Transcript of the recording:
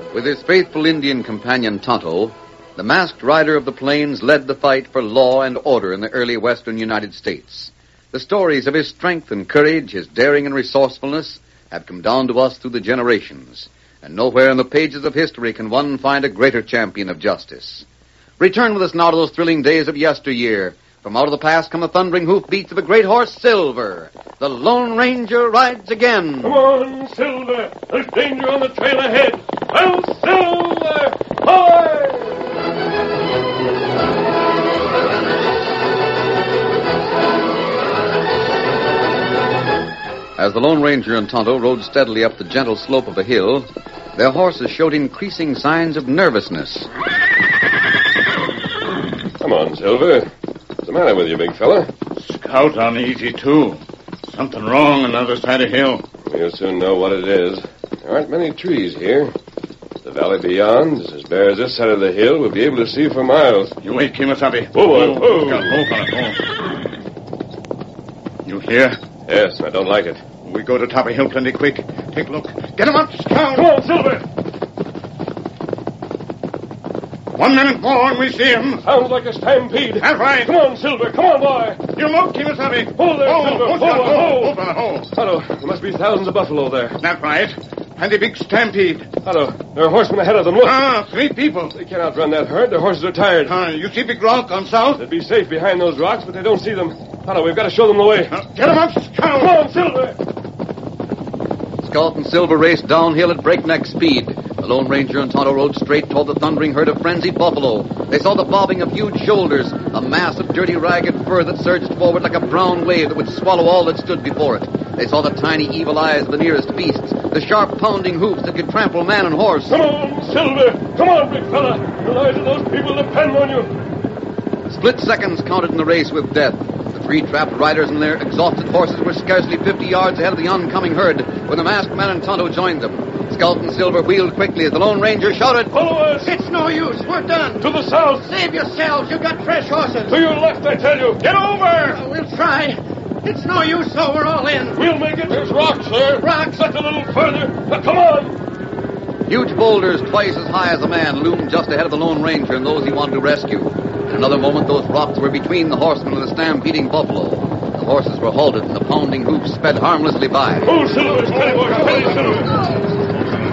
With his faithful Indian companion Tonto, the masked rider of the plains led the fight for law and order in the early western United States. The stories of his strength and courage, his daring and resourcefulness, have come down to us through the generations, and nowhere in the pages of history can one find a greater champion of justice. Return with us now to those thrilling days of yesteryear. From out of the past come the thundering hoofbeats of the great horse Silver. The Lone Ranger rides again. Come on, Silver. There's danger on the trail ahead. Well, Silver! Hoy! As the Lone Ranger and Tonto rode steadily up the gentle slope of the hill, their horses showed increasing signs of nervousness. Come on, Silver. What's the matter with you, big fella? Scout uneasy, too. Something wrong on the other side of the hill. We'll soon know what it is. There aren't many trees here. The valley beyond is as bare as this side of the hill. We'll be able to see for miles. You wait, Kimasabi. Whoa, whoa. Scout, fella, You hear? Yes, I don't like it. We go to top of hill plenty quick. Take a look. Get him up, Scout. Come on, Silver. 1 minute more and we see him. Sounds like a stampede. That's right. Come on, Silver. Come on, boy. You look, Kimasabi. Hold there, Silver. Hold. Hold. Hello. There must be thousands of buffalo there. That's right. And a big stampede. Hello. There are horsemen ahead of them. Look. 3 people. They can't outrun that herd. Their horses are tired. You see big rock on south? They'd be safe behind those rocks, but they don't see them. Hello, we've got to show them the way. Get him up, Scout. Come on, Silver. Scout and Silver raced downhill at breakneck speed. The Lone Ranger and Tonto rode straight toward the thundering herd of frenzied buffalo. They saw the bobbing of huge shoulders, a mass of dirty, ragged fur that surged forward like a brown wave that would swallow all that stood before it. They saw the tiny, evil eyes of the nearest beasts, the sharp, pounding hoofs that could trample man and horse. Come on, Silver. Come on, big fella. The lives of those people depend on you. Split seconds counted in the race with death. The 3 trapped riders and their exhausted horses were scarcely 50 yards ahead of the oncoming herd when the masked man and Tonto joined them. Scout and Silver wheeled quickly as the Lone Ranger shouted, Follow us! It's no use. We're done. To the south! Save yourselves. You've got fresh horses. To your left, I tell you! Get over! We'll try. It's no use, so we're all in. We'll make it. There's rocks there. Rocks? Just a little further. Now, come on! Huge boulders twice as high as a man loomed just ahead of the Lone Ranger and those he wanted to rescue. In another moment, those rocks were between the horsemen and the stampeding buffalo. The horses were halted and the pounding hoofs sped harmlessly by. Oh, Silver! Steady, boy! Steady, Silver!